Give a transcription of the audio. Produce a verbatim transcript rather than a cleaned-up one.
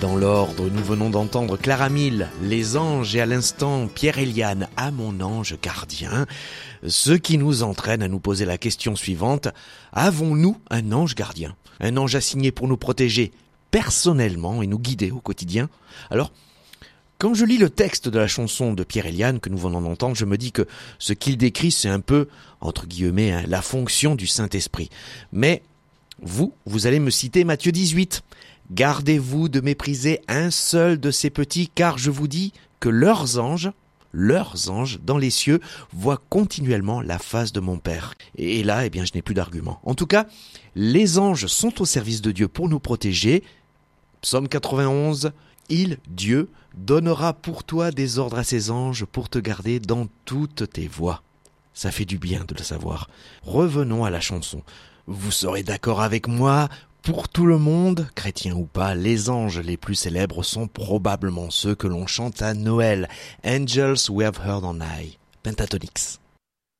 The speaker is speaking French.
Dans l'ordre, nous venons d'entendre Clara Mille, Les Anges, et à l'instant Pierre-Éliane, à mon ange gardien, ce qui nous entraîne à nous poser la question suivante: avons-nous un ange gardien? Un ange assigné pour nous protéger personnellement et nous guider au quotidien? Alors, quand je lis le texte de la chanson de Pierre-Éliane que nous venons d'entendre, je me dis que ce qu'il décrit, c'est un peu, entre guillemets, hein, la fonction du Saint-Esprit. Mais vous, vous allez me citer Matthieu dix-huit. Gardez-vous de mépriser un seul de ces petits, car je vous dis que leurs anges, leurs anges dans les cieux voient continuellement la face de mon Père. Et là, eh bien, je n'ai plus d'argument. En tout cas, les anges sont au service de Dieu pour nous protéger. Psaume quatre-vingt-onze, il, Dieu, donnera pour toi des ordres à ses anges pour te garder dans toutes tes voies. Ça fait du bien de le savoir. Revenons à la chanson. Vous serez d'accord avec moi? Pour tout le monde, chrétien ou pas, les anges les plus célèbres sont probablement ceux que l'on chante à Noël. Angels we have heard on high. Pentatonix.